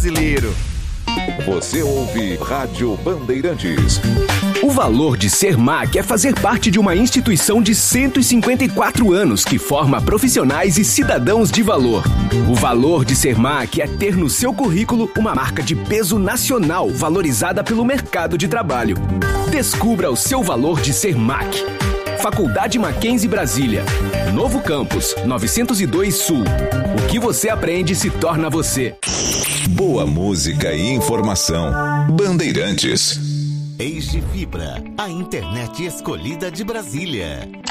brasileiro. Você ouve Rádio Bandeirantes. O valor de ser MAC é fazer parte de uma instituição de 154 anos que forma profissionais e cidadãos de valor. O valor de ser MAC é ter no seu currículo uma marca de peso nacional valorizada pelo mercado de trabalho. Descubra o seu valor de ser MAC. Faculdade Mackenzie Brasília. Novo Campus, 902 Sul. O que você aprende se torna você. Boa música e informação. Bandeirantes. Eis de Fibra, a internet escolhida de Brasília.